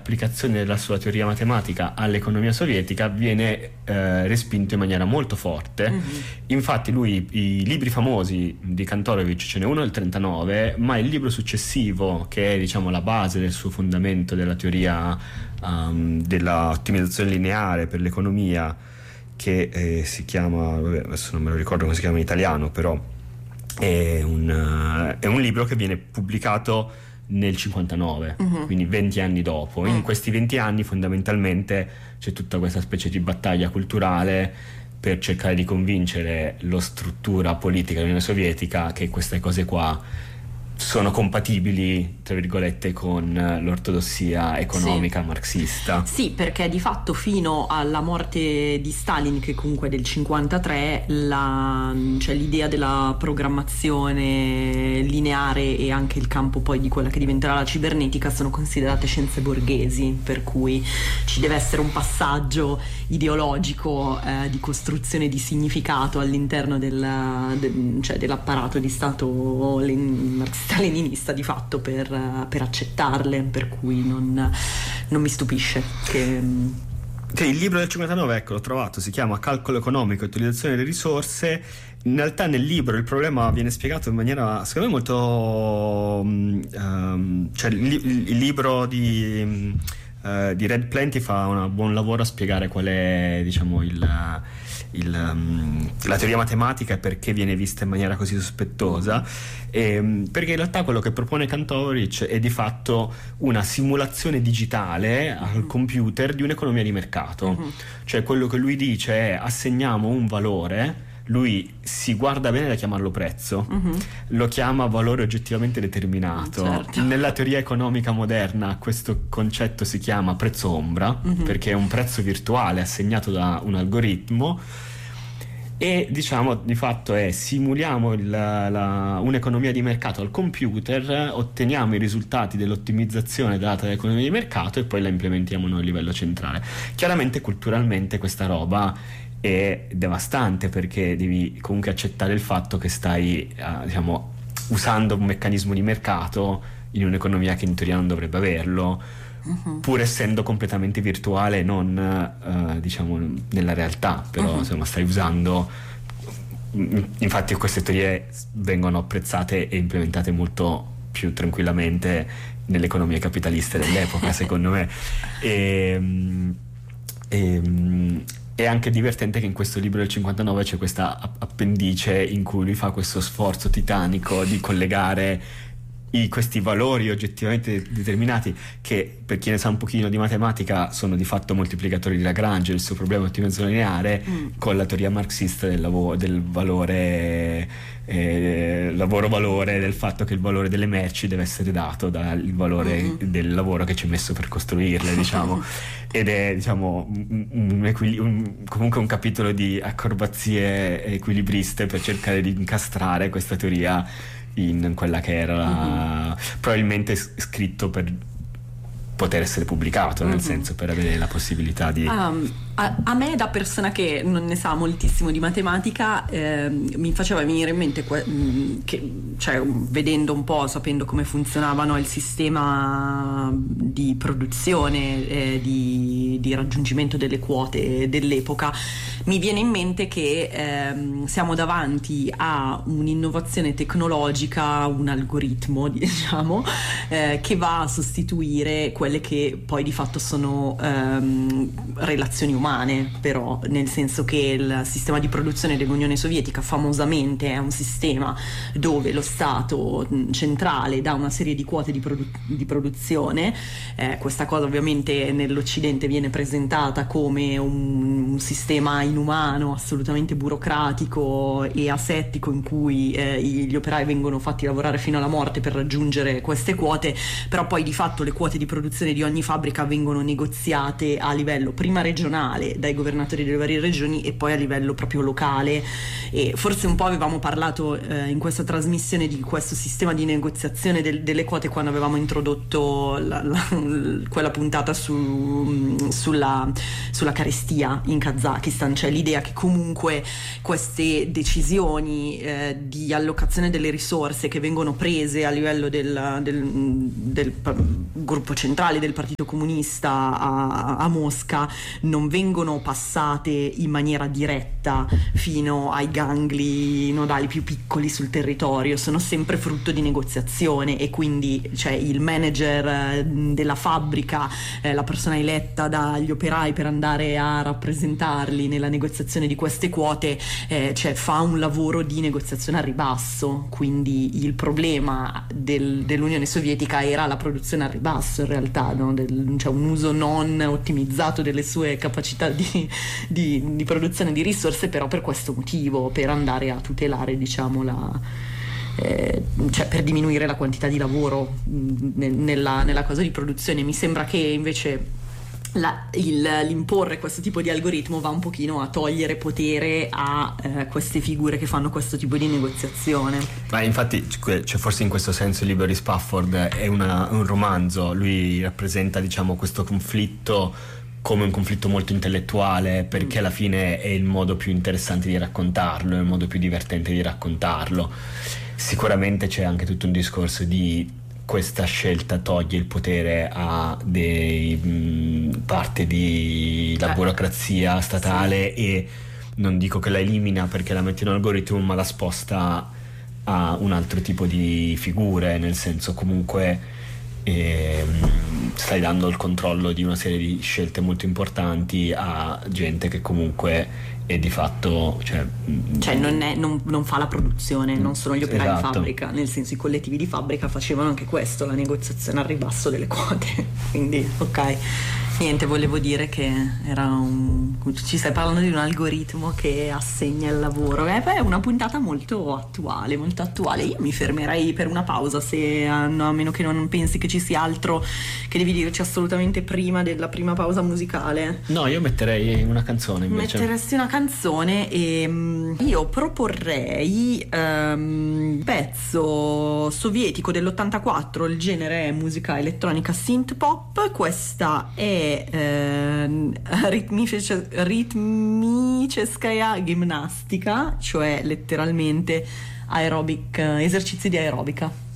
l'applicazione della sua teoria matematica all'economia sovietica viene respinto in maniera molto forte. Infatti lui, i libri famosi di Kantorovich, ce n'è uno del 39, ma il libro successivo, che è diciamo la base del suo fondamento della teoria della ottimizzazione lineare per l'economia, che si chiama, adesso non me lo ricordo come si chiama in italiano, però è un libro che viene pubblicato nel 59, quindi 20 anni dopo. In questi 20 anni fondamentalmente c'è tutta questa specie di battaglia culturale per cercare di convincere la struttura politica dell'Unione Sovietica che queste cose qua sono compatibili, tra virgolette, con l'ortodossia economica marxista. Sì, perché di fatto fino alla morte di Stalin, che comunque è del 53, cioè l'idea della programmazione lineare e anche il campo poi di quella che diventerà la cibernetica sono considerate scienze borghesi, per cui ci deve essere un passaggio ideologico di costruzione di significato all'interno cioè dell'apparato di Stato marxista-leninista di fatto per accettarle, per cui non mi stupisce che il libro del 59, ecco, l'ho trovato, si chiama Calcolo economico e utilizzazione delle risorse. In realtà nel libro il problema viene spiegato in maniera secondo me molto cioè il libro di Red Plenty fa un buon lavoro a spiegare qual è, diciamo, la teoria matematica e perché viene vista in maniera così sospettosa, perché in realtà quello che propone Kantorovich è di fatto una simulazione digitale al computer di un'economia di mercato. Cioè quello che lui dice è: assegniamo un valore, lui si guarda bene da chiamarlo prezzo, lo chiama valore oggettivamente determinato. Certo. Nella teoria economica moderna questo concetto si chiama prezzo ombra, perché è un prezzo virtuale assegnato da un algoritmo, e diciamo di fatto simuliamo un'economia di mercato al computer, otteniamo i risultati dell'ottimizzazione data dall'economia di mercato e poi la implementiamo noi a livello centrale. Chiaramente culturalmente questa roba è devastante, perché devi comunque accettare il fatto che stai diciamo usando un meccanismo di mercato in un'economia che in teoria non dovrebbe averlo, pur essendo completamente virtuale e non diciamo nella realtà, però insomma stai usando. Infatti queste teorie vengono apprezzate e implementate molto più tranquillamente nelle economie capitaliste dell'epoca, secondo me. È anche divertente che in questo libro del 59 c'è questa appendice in cui lui fa questo sforzo titanico di collegare questi valori oggettivamente determinati, che per chi ne sa un pochino di matematica sono di fatto moltiplicatori di Lagrange, il suo problema di ottimizzazione lineare, con la teoria marxista del valore lavoro-valore, del fatto che il valore delle merci deve essere dato dal valore del lavoro che ci è messo per costruirle, diciamo. Ed è, diciamo, comunque un capitolo di acrobazie equilibriste per cercare di incastrare questa teoria in quella che era probabilmente scritto per poter essere pubblicato, nel senso, per avere la possibilità di a me, da persona che non ne sa moltissimo di matematica, mi faceva venire in mente che, cioè, vedendo un po', sapendo come funzionavano il sistema di produzione, di raggiungimento delle quote dell'epoca, mi viene in mente che siamo davanti a un'innovazione tecnologica, un algoritmo, diciamo, che va a sostituire quelle che poi di fatto sono relazioni umane, però, nel senso che il sistema di produzione dell'Unione Sovietica famosamente è un sistema dove lo Stato centrale dà una serie di quote di produzione. Questa cosa ovviamente nell'Occidente viene presentata come un sistema inumano, assolutamente burocratico e asettico, in cui gli operai vengono fatti lavorare fino alla morte per raggiungere queste quote, però poi di fatto le quote di produzione di ogni fabbrica vengono negoziate a livello prima regionale dai governatori delle varie regioni e poi a livello proprio locale. E forse un po' avevamo parlato in questa trasmissione di questo sistema di negoziazione delle quote quando avevamo introdotto quella puntata sulla carestia in Kazakistan, cioè l'idea che comunque queste decisioni di allocazione delle risorse che vengono prese a livello del gruppo centrale centrali del Partito Comunista a Mosca non vengono passate in maniera diretta fino ai gangli nodali più piccoli sul territorio, sono sempre frutto di negoziazione, e quindi cioè, il manager della fabbrica, la persona eletta dagli operai per andare a rappresentarli nella negoziazione di queste quote, cioè, fa un lavoro di negoziazione a ribasso. Quindi il problema dell'Unione Sovietica era la produzione a ribasso, in realtà, no? Cioè un uso non ottimizzato delle sue capacità di produzione di risorse, però per questo motivo, per andare a tutelare, diciamo, cioè per diminuire la quantità di lavoro nella cosa di produzione. Mi sembra che invece l'imporre questo tipo di algoritmo va un pochino a togliere potere a queste figure che fanno questo tipo di negoziazione. Ma infatti, cioè, forse in questo senso il libro di Spafford è un romanzo. Lui rappresenta, diciamo, questo conflitto come un conflitto molto intellettuale, perché alla fine è il modo più interessante di raccontarlo, è il modo più divertente di raccontarlo. Sicuramente c'è anche tutto un discorso di questa scelta toglie il potere a dei parte della burocrazia statale, sì. E non dico che la elimina perché la mette in un algoritmo, ma la sposta a un altro tipo di figure, nel senso, comunque stai dando il controllo di una serie di scelte molto importanti a gente che comunque è di fatto, cioè non fa la produzione, non sono gli operai, esatto. In fabbrica, nel senso, i collettivi di fabbrica facevano anche questo, la negoziazione al ribasso delle quote. Quindi ok, niente, volevo dire che ci stai parlando di un algoritmo che assegna il lavoro. È una puntata molto attuale. Io mi fermerei per una pausa, a meno che non pensi che ci sia altro che devi dirci assolutamente prima della prima pausa musicale. No, io metterei una canzone invece. Metteresti una canzone, e io proporrei un pezzo sovietico dell'84, il genere è musica elettronica synth pop. Questa è ritmicheskaya gimnastica, cioè letteralmente esercizi di aerobica.